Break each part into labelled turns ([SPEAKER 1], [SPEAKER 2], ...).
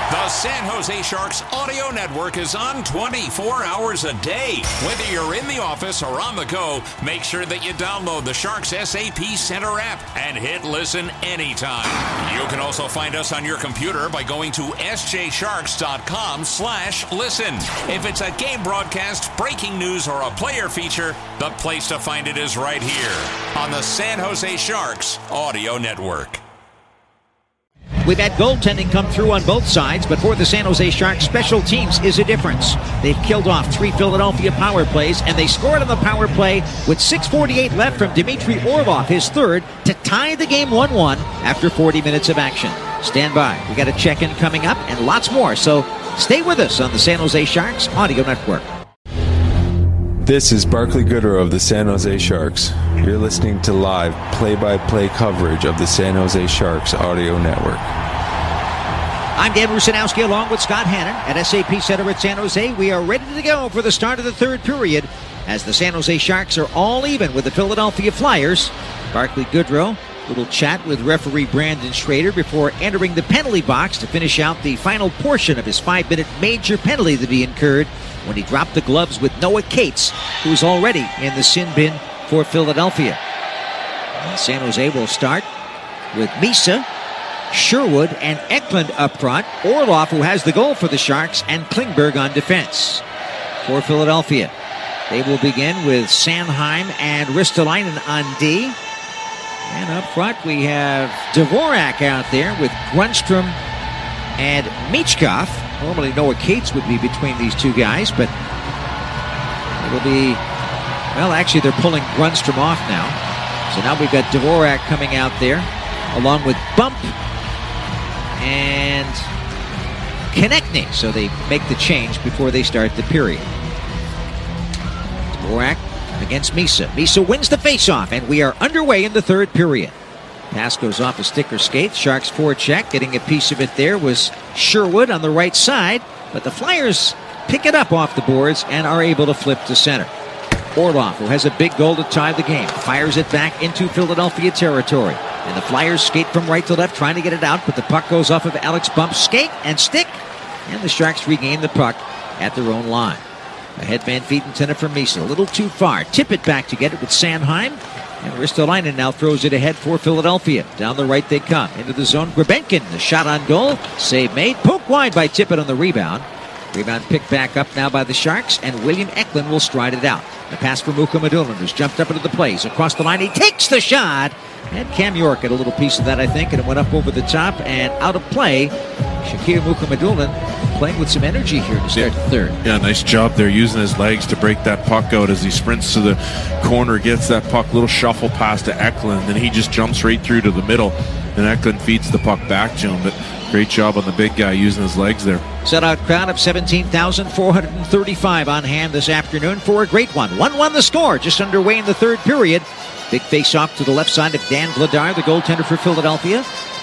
[SPEAKER 1] The San Jose Sharks audio network is on 24 hours a day. Whether you're in the office or on the go, make sure that you download the Sharks SAP Center app and hit listen anytime. You can also find us on your computer by going to sjsharks.com/listen. If it's a game broadcast, breaking news, or a player feature, the place to find it is right here on the San Jose Sharks audio network.
[SPEAKER 2] We've had goaltending come through on both sides, but for the San Jose Sharks, special teams is a difference. They've killed off 3 Philadelphia power plays, and they scored on the power play with 6:48 left from Dmitry Orlov, his third, to tie the game 1-1 after 40 minutes of action. Stand by. We got a check-in coming up and lots more, so stay with us on the San Jose Sharks Audio Network.
[SPEAKER 3] This is Barclay Goodrow of the San Jose Sharks. You're listening to live play-by-play coverage of the San Jose Sharks Audio Network.
[SPEAKER 2] I'm Dan Rusanowski along with Scott Hannon at SAP Center at San Jose. We are ready to go for the start of the third period as the San Jose Sharks are all even with the Philadelphia Flyers. Barclay Goodrow, little chat with referee Brandon Schrader before entering the penalty box to finish out the final portion of his 5-minute major penalty that he incurred when he dropped the gloves with Noah Cates, who's already in the sin bin for Philadelphia. And San Jose will start with Misa, Sherwood, and Eklund up front. Orlov, who has the goal for the Sharks, and Klingberg on defense. For Philadelphia, they will begin with Sanheim and Ristolainen on D. And up front, we have Dvorak out there with Grundstrom and Michkov. Normally Noah Cates would be between these two guys, but it'll be, well, actually they're pulling Grundstrom off now. So now we've got Dvorak coming out there, along with Bump and Konechny. So they make the change before they start the period. Dvorak against Misa. Misa wins the faceoff, and we are underway in the third period. Pass goes off a sticker skate. Sharks forecheck. Getting a piece of it there was Sherwood on the right side, but the Flyers pick it up off the boards and are able to flip to center. Orlov, who has a big goal to tie the game, fires it back into Philadelphia territory. And the Flyers skate from right to left, trying to get it out, but the puck goes off of Alex Bump's skate and stick, and the Sharks regain the puck at their own line. A headman feed intended for Misa, a little too far. Tip it back to get it with Sanheim. And Ristolainen now throws it ahead for Philadelphia. Down the right they come. Into the zone. Grebenkin, the shot on goal. Save made. Poke wide by Tippett on the rebound. Rebound picked back up now by the Sharks, and William Eklund will stride it out. The pass for Mukhamadullin, who's jumped up into the plays. Across the line, he takes the shot. And Cam York had a little piece of that, I think, and it went up over the top and out of play. Shakir Mukhamadullin playing with some energy here to start the third.
[SPEAKER 4] Yeah, nice job there, using his legs to break that puck out as he sprints to the corner, gets that puck, little shuffle pass to Eklund, and he just jumps right through to the middle, and Eklund feeds the puck back to him. But great job on the big guy using his legs there.
[SPEAKER 2] Sellout crowd of 17,435 on hand this afternoon for a great one. 1-1 the score, just underway in the third period. Big face-off to the left side of Dan Vladar, the goaltender for Philadelphia.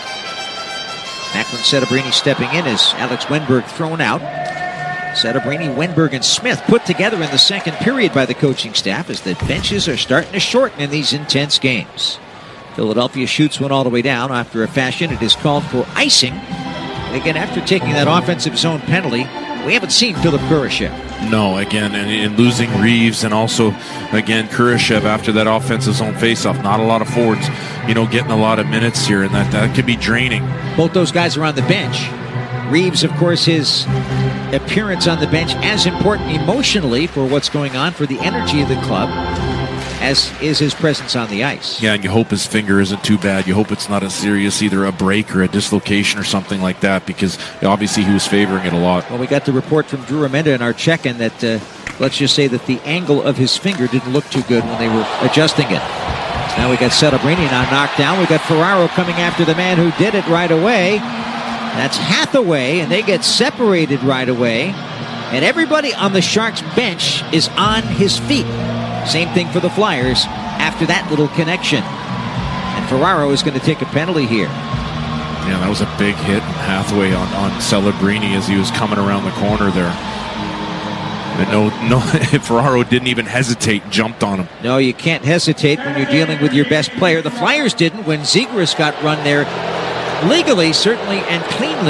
[SPEAKER 2] Macklin Setebrini stepping in as Alex Wenberg thrown out. Setebrini, Wenberg, and Smith put together in the second period by the coaching staff as the benches are starting to shorten in these intense games. Philadelphia shoots one all the way down. After a fashion, it is called for icing. And again, after taking that offensive zone penalty, we haven't seen Philip Kurashev.
[SPEAKER 4] No, again, and losing Reeves, and also, again, Kurashev after that offensive zone faceoff. Not a lot of forwards, getting a lot of minutes here, and that could be draining.
[SPEAKER 2] Both those guys are on the bench. Reeves, of course, his appearance on the bench as important emotionally for what's going on, for the energy of the club, as is his presence on the ice.
[SPEAKER 4] Yeah, and you hope his finger isn't too bad. You hope it's not a serious, either a break or a dislocation or something like that, because obviously he was favoring it a lot.
[SPEAKER 2] Well, we got the report from Drew Remenda in our check-in that, let's just say that the angle of his finger didn't look too good when they were adjusting it. So now we got Setebrini now knocked down. We got Ferraro coming after the man who did it right away. That's Hathaway, and they get separated right away. And everybody on the Sharks bench is on his feet. Same thing for the Flyers after that little connection. And Ferraro is going to take a penalty here.
[SPEAKER 4] Yeah, that was a big hit from Hathaway on Celebrini as he was coming around the corner there. But no, Ferraro didn't even hesitate, jumped on him.
[SPEAKER 2] No, you can't hesitate when you're dealing with your best player. The Flyers didn't when Zegras got run there legally, certainly, and cleanly.